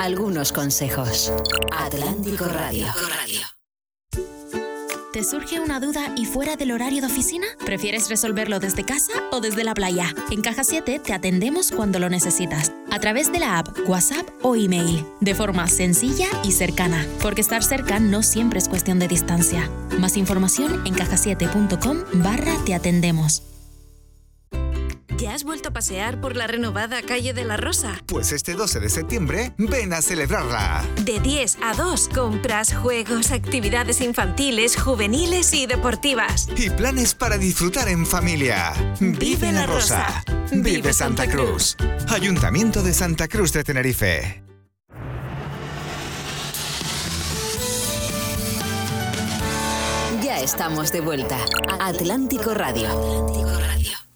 algunos consejos. Atlántico Radio. ¿Te surge una duda y fuera del horario de oficina? ¿Prefieres resolverlo desde casa o desde la playa? En Caja 7 te atendemos cuando lo necesitas, a través de la app, WhatsApp o email, de forma sencilla y cercana, porque estar cerca no siempre es cuestión de distancia. Más información en cajasiete.com/te atendemos. ¿Ya has vuelto a pasear por la renovada calle de la Rosa? Pues este 12 de septiembre, ven a celebrarla. De 10 a 2, compras, juegos, actividades infantiles, juveniles y deportivas. Y planes para disfrutar en familia. Vive la Rosa. Vive Santa Cruz. Ayuntamiento de Santa Cruz de Tenerife. Ya estamos de vuelta. Atlántico Radio.